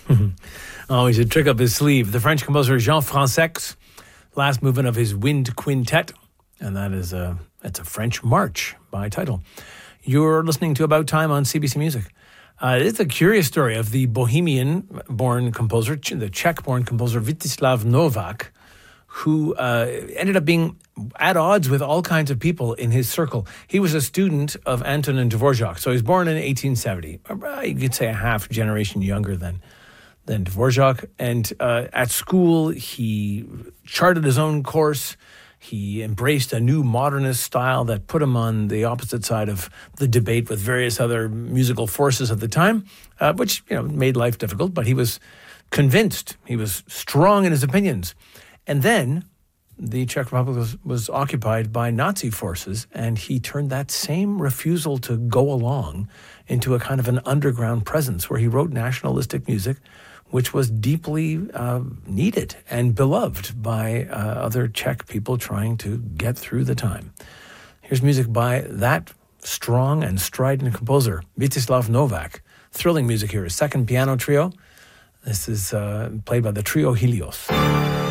Always a trick up his sleeve. The French composer Jean Fransek's last movement of his Wind Quintet, and it's a French march by title. You're listening to About Time on CBC Music. It's a curious story of the Bohemian-born composer, the Czech-born composer Vítislav Novák, who ended up being at odds with all kinds of people in his circle. He was a student of Antonin Dvorak, so he was born in 1870. You could say a half generation younger than Dvorak. And at school, he charted his own course. He embraced a new modernist style that put him on the opposite side of the debate with various other musical forces of the time, which made life difficult. But he was convinced. He was strong in his opinions. And then the Czech Republic was occupied by Nazi forces, and he turned that same refusal to go along into a kind of an underground presence where he wrote nationalistic music, which was deeply needed and beloved by other Czech people trying to get through the time. Here's music by that strong and strident composer, Vítislav Novák. Thrilling music here, his second piano trio. This is played by the trio Helios.